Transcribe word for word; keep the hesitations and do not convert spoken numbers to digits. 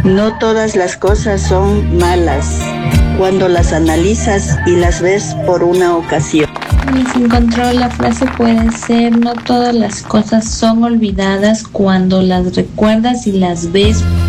No todas las cosas son malas cuando las analizas y las ves por una ocasión. Y sin control, la frase puede ser: no todas las cosas son olvidadas cuando las recuerdas y las ves